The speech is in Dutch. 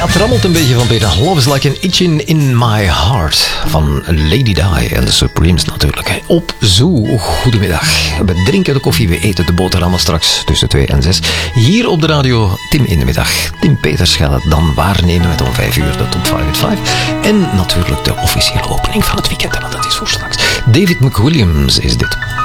Ja, het rammelt een beetje van Peter. Love is like an itching in my heart. Van Lady Di en de Supremes natuurlijk. Op Zoo. Goedemiddag. We drinken de koffie, we eten de boterhammen straks tussen 2 en 6. Hier op de radio Tim in de middag. Tim Peters gaat het dan waarnemen met om 5 uur de Top 5 at 5. En natuurlijk de officiële opening van het weekend, want dat is voor straks. David McWilliams is dit.